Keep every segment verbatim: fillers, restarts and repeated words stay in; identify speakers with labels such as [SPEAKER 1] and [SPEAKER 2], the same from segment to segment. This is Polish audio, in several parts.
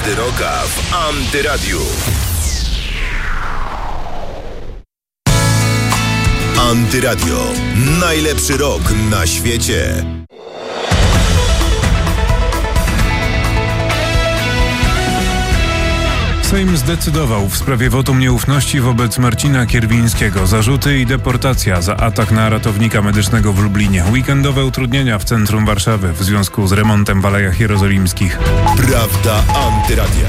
[SPEAKER 1] Gwiazdy Rocka w Antyradiu. Antyradio. Najlepszy rock na świecie.
[SPEAKER 2] Sejm zdecydował w sprawie wotum nieufności wobec Marcina Kierwińskiego. Zarzuty i deportacja za atak na ratownika medycznego w Lublinie. Weekendowe utrudnienia w centrum Warszawy w związku z remontem w Alejach Jerozolimskich.
[SPEAKER 1] Prawda Antyradia.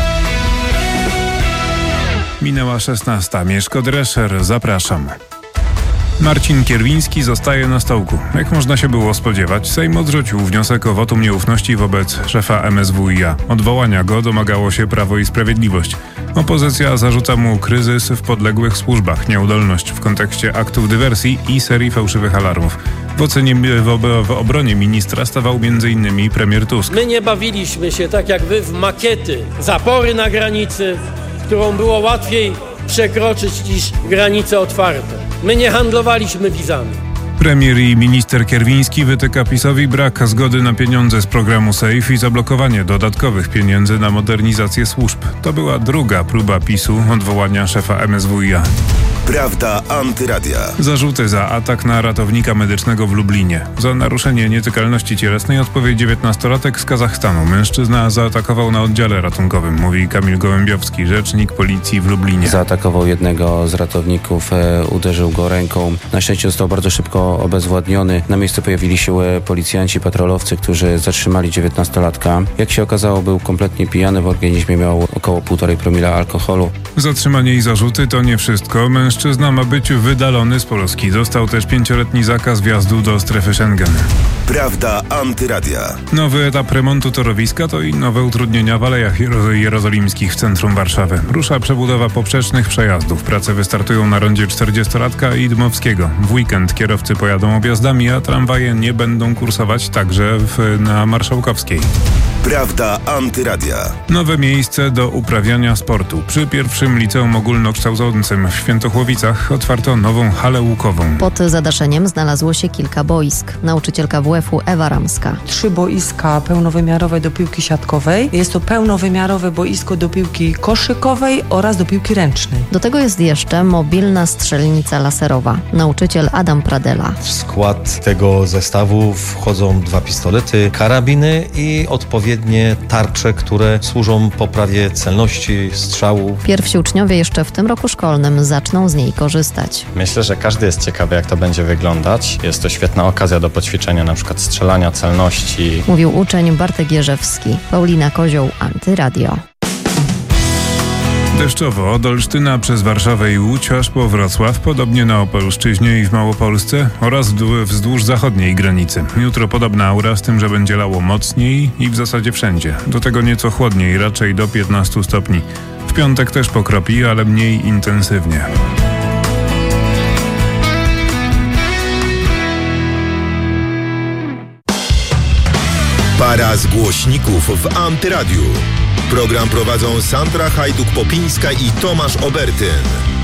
[SPEAKER 2] Minęła szesnasta. Mieszko Drescher, zapraszam. Marcin Kierwiński zostaje na stołku. Jak można się było spodziewać, Sejm odrzucił wniosek o wotum nieufności wobec szefa M S W i A. Odwołania go domagało się Prawo i Sprawiedliwość. Opozycja zarzuca mu kryzys w podległych służbach, nieudolność w kontekście aktów dywersji i serii fałszywych alarmów. W ocenie w, ob- w obronie ministra stawał między innymi premier Tusk.
[SPEAKER 3] My nie bawiliśmy się tak jak wy w makiety, zapory na granicy, którą było łatwiej przekroczyć niż granice otwarte. My nie handlowaliśmy wizami.
[SPEAKER 2] Premier i minister Kierwiński wytyka PiS-owi brak zgody na pieniądze z programu SAFE i zablokowanie dodatkowych pieniędzy na modernizację służb. To była druga próba PiS-u odwołania szefa M S W i A.
[SPEAKER 1] Prawda Antyradia.
[SPEAKER 2] Zarzuty za atak na ratownika medycznego w Lublinie. Za naruszenie nietykalności cielesnej odpowie dziewiętnastolatek z Kazachstanu. Mężczyzna zaatakował na oddziale ratunkowym, mówi Kamil Gołębiowski, rzecznik policji w Lublinie.
[SPEAKER 4] Zaatakował jednego z ratowników, e, uderzył go ręką. Na szczęście został bardzo szybko obezwładniony. Na miejscu pojawili się policjanci, patrolowcy, którzy zatrzymali dziewiętnastolatka. Jak się okazało, był kompletnie pijany, w organizmie miał około półtorej promila alkoholu.
[SPEAKER 2] Zatrzymanie i zarzuty to nie wszystko. Mężczyzna ma być wydalony z Polski. Dostał też pięcioletni zakaz wjazdu do strefy Schengen.
[SPEAKER 1] Prawda Antyradia.
[SPEAKER 2] Nowy etap remontu torowiska to i nowe utrudnienia w Alejach Jeroz- Jerozolimskich w centrum Warszawy. Rusza przebudowa poprzecznych przejazdów. Prace wystartują na rondzie czterdziestolatka i Dmowskiego. W weekend kierowcy pojadą objazdami, a tramwaje nie będą kursować także w, na Marszałkowskiej.
[SPEAKER 1] Prawda Antyradia.
[SPEAKER 2] Nowe miejsce do uprawiania sportu. Przy pierwszym liceum ogólnokształcącym w Świętochłowicach otwarto nową halę łukową.
[SPEAKER 5] Pod zadaszeniem znalazło się kilka boisk. Nauczycielka W F-u Ewa Ramska.
[SPEAKER 6] Trzy boiska pełnowymiarowe do piłki siatkowej. Jest to pełnowymiarowe boisko do piłki koszykowej oraz do piłki ręcznej.
[SPEAKER 5] Do tego jest jeszcze mobilna strzelnica laserowa. Nauczyciel Adam Pradela.
[SPEAKER 7] W skład tego zestawu wchodzą dwa pistolety, karabiny i odpowiednie tarcze, które służą poprawie celności strzału.
[SPEAKER 5] Pierwsi uczniowie jeszcze w tym roku szkolnym zaczną z niej korzystać.
[SPEAKER 8] Myślę, że każdy jest ciekawy, jak to będzie wyglądać. Jest to świetna okazja do poćwiczenia na przykład strzelania, celności.
[SPEAKER 5] Mówił uczeń Bartek Jerzewski. Paulina Kozioł, Antyradio.
[SPEAKER 2] Deszczowo od Olsztyna przez Warszawę i Łódź aż po Wrocław, podobnie na Opolszczyźnie i w Małopolsce oraz wzdłuż zachodniej granicy. Jutro podobna aura, z tym, że będzie lało mocniej i w zasadzie wszędzie. Do tego nieco chłodniej, raczej do piętnastu stopni. W piątek też pokropi, ale mniej intensywnie.
[SPEAKER 1] Para z głośników w Antyradiu. Program prowadzą Sandra Hajduk-Popińska i Tomasz Obertyn.